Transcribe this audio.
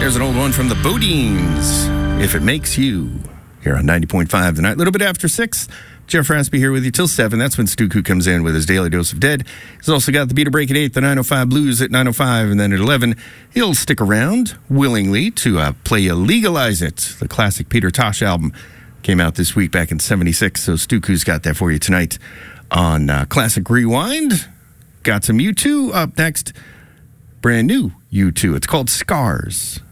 There's an old one from the Bodines, If It Makes You, here on 90.5 tonight. A little bit after 6. Jeff Raspy here with you till 7. That's when Stuku comes in with his Daily Dose of Dead. He's also got the Beat a Break at 8, the 905 Blues at 905, and then at 11, he'll stick around willingly to play you Legalize It. The classic Peter Tosh album came out this week back in 76, so Stuku's got that for you tonight on Classic Rewind. Got some U2 up next. Brand new U2. It's called Scars.